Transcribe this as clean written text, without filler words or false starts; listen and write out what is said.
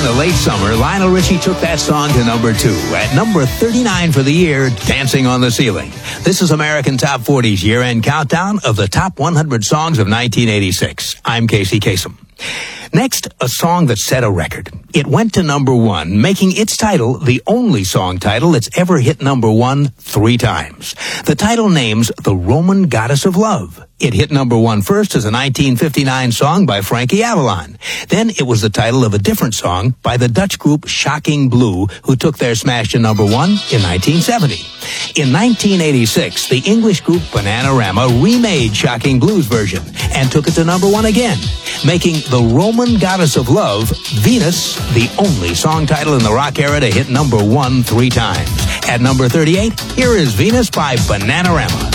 the late summer, Lionel Richie took that song to number 2. At number 39 for the year, Dancing on the Ceiling. This is American Top 40's year-end countdown of the top 100 songs of 1986. I'm Casey Kasem. Next, a song that set a record. It went to number 1, making its title the only song title that's ever hit number 1 3 times. The title names The Roman Goddess of Love. It hit number 1 first as a 1959 song by Frankie Avalon. Then it was the title of a different song by the Dutch group Shocking Blue, who took their smash to number 1 in 1970. In 1986, the English group Bananarama remade Shocking Blue's version and took it to number 1 again, making The Roman Goddess of Love, Venus, the only song title in the rock era to hit number 1 3 times. At number 38, here is Venus by Bananarama.